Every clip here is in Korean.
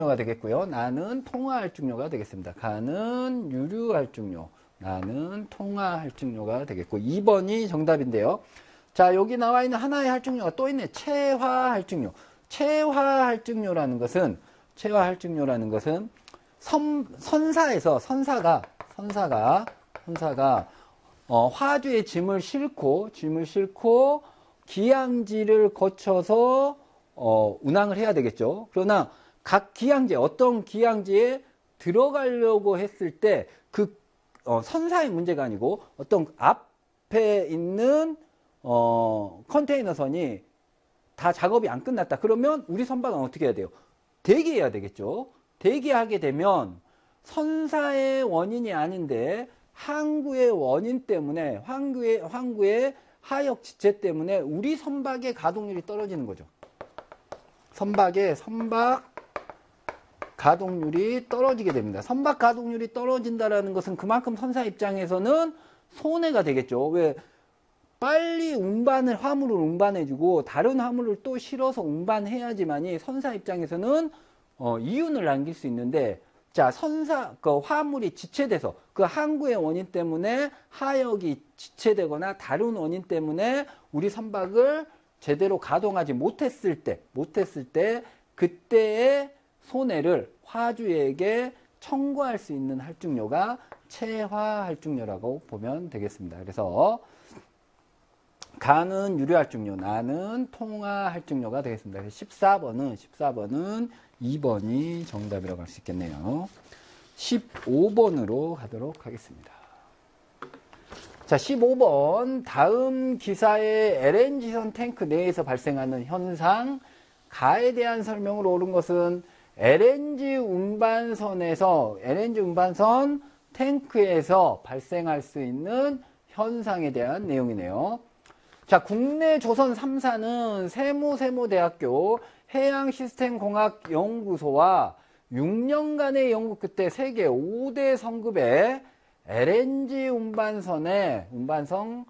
가 되겠고요. 나는 통화할증료가 되겠습니다. 가는 유류할증료, 나는 통화할증료가 되겠고 2번이 정답인데요. 자, 여기 나와 있는 하나의 할증료가 또 있네. 체화할증료. 체화할증료라는 것은 선사가 화주의 짐을 싣고 기항지를 거쳐서 운항을 해야 되겠죠. 그러나 각 기항지, 어떤 기항지에 들어가려고 했을 때 그 선사의 문제가 아니고 어떤 앞에 있는 컨테이너선이 다 작업이 안 끝났다. 그러면 우리 선박은 어떻게 해야 돼요? 대기해야 되겠죠. 대기하게 되면 선사의 원인이 아닌데 항구의 원인 때문에 항구의 하역 지체 때문에 우리 선박의 가동률이 떨어지는 거죠. 선박 가동률이 떨어지게 됩니다. 선박 가동률이 떨어진다라는 것은 그만큼 선사 입장에서는 손해가 되겠죠. 왜? 빨리 화물을 운반해주고 다른 화물을 또 실어서 운반해야지만이 선사 입장에서는 이윤을 남길 수 있는데, 자, 화물이 지체돼서 그 항구의 원인 때문에 하역이 지체되거나 다른 원인 때문에 우리 선박을 제대로 가동하지 못했을 때 그때의 손해를 화주에게 청구할 수 있는 할증료가 체화할증료라고 보면 되겠습니다. 그래서 가는 유류할증료, 나는 통화할증료가 되겠습니다. 14번은 2번이 정답이라고 할 수 있겠네요. 15번으로 가도록 하겠습니다. 자, 15번. 다음 기사의 LNG선 탱크 내에서 발생하는 현상, 가에 대한 설명으로 옳은 것은 LNG 운반선 탱크에서 발생할 수 있는 현상에 대한 내용이네요. 자, 국내 조선 3사는 세모대학교 해양시스템공학연구소와 6년간의 연구 끝에 세계 5대 성급의 LNG 운반선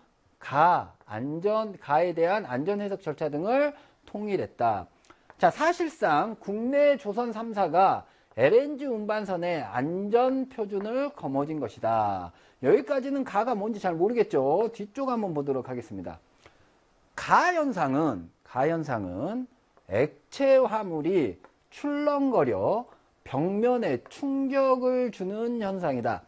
가에 대한 안전해석 절차 등을 통일했다. 자, 사실상 국내 조선 3사가 LNG 운반선의 안전표준을 거머쥔 것이다. 여기까지는 가가 뭔지 잘 모르겠죠. 뒤쪽 한번 보도록 하겠습니다. 가현상은 액체 화물이 출렁거려 벽면에 충격을 주는 현상이다.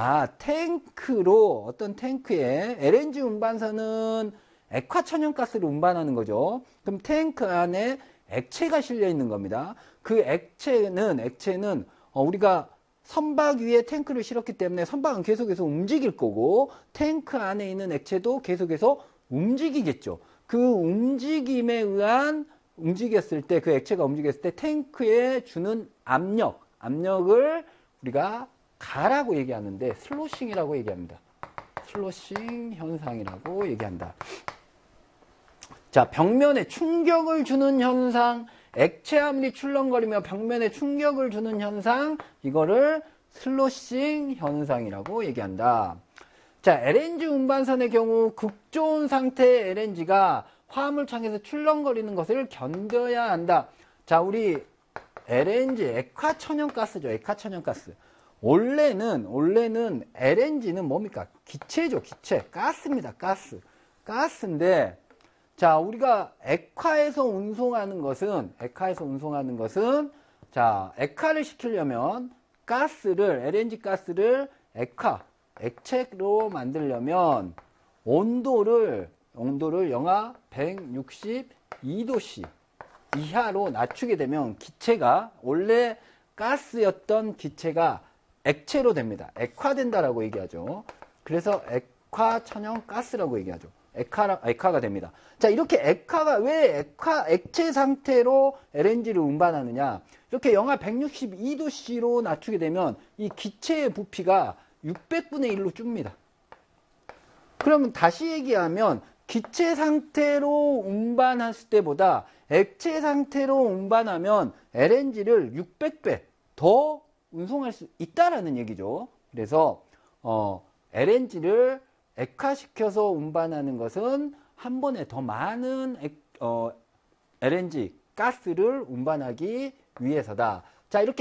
어떤 탱크에 LNG 운반선은 액화천연가스를 운반하는 거죠. 그럼 탱크 안에 액체가 실려 있는 겁니다. 그 액체는 우리가 선박 위에 탱크를 실었기 때문에 선박은 계속해서 움직일 거고 탱크 안에 있는 액체도 계속해서 움직이겠죠. 그 움직임에 의한 그 액체가 움직였을 때 탱크에 주는 압력을 우리가 가라고 얘기하는데 슬로싱이라고 얘기합니다. 슬로싱 현상이라고 얘기한다. 자, 벽면에 충격을 주는 현상, 액체 화물이 출렁거리며 벽면에 충격을 주는 현상, 이거를 슬로싱 현상이라고 얘기한다. 자, LNG 운반선의 경우 극조온 상태의 LNG가 화물창에서 출렁거리는 것을 견뎌야 한다. 자, 우리 LNG, 액화천연가스죠. 액화천연가스. 원래는 LNG는 뭡니까? 기체죠, 기체. 가스입니다, 가스인데, 자, 우리가 액화에서 운송하는 것은, 자, 액화를 시키려면 LNG 가스를 액체로 만들려면 온도를 영하 162도씨 이하로 낮추게 되면 원래 가스였던 기체가 액체로 됩니다. 액화된다라고 얘기하죠. 그래서 액화천연가스라고 얘기하죠. 액화가 됩니다. 자, 이렇게 왜 액체 상태로 LNG를 운반하느냐? 이렇게 영하 162도씨로 낮추게 되면 이 기체의 부피가 600분의 1로 줍니다. 그러면 다시 얘기하면 기체 상태로 운반했을 때보다 액체 상태로 운반하면 LNG를 600배 더 운송할 수 있다라는 얘기죠. 그래서 LNG를 액화시켜서 운반하는 것은 한 번에 더 많은 LNG 가스를 운반하기 위해서다. 자, 이렇게